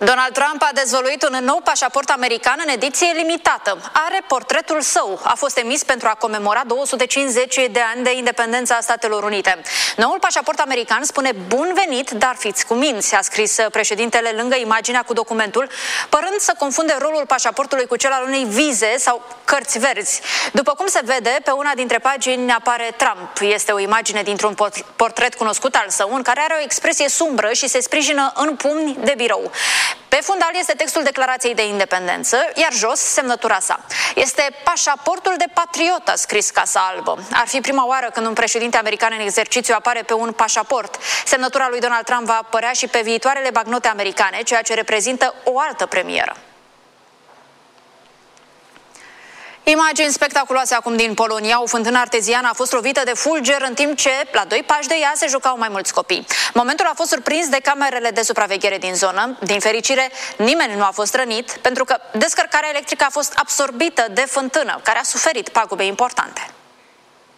Donald Trump a dezvăluit un nou pașaport american în ediție limitată. Are portretul său. A fost emis pentru a comemora 250 de ani de independența Statelor Unite. Noul pașaport american spune bun venit, dar fiți cuminți, a scris președintele lângă imaginea cu documentul, părând să confunde rolul pașaportului cu cel al unei vize sau cărți verzi. După cum se vede, pe una dintre pagini apare Trump. Este o imagine dintr-un portret cunoscut al său, în care are o expresie sumbră și se sprijină în pumni de birou. Pe fundal este textul Declarației de Independență, iar jos semnătura sa. Este pașaportul de patriot, a scris Casa Albă. Ar fi prima oară când un președinte american în exercițiu apare pe un pașaport. Semnătura lui Donald Trump va apărea și pe viitoarele bagnote americane, ceea ce reprezintă o altă premieră. Imagini spectaculoase acum din Polonia. O fântână arteziană a fost lovită de fulger în timp ce, la 2 pași de ea, se jucau mai mulți copii. Momentul a fost surprins de camerele de supraveghere din zonă. Din fericire, nimeni nu a fost rănit, pentru că descărcarea electrică a fost absorbită de fântână, care a suferit pagube importante.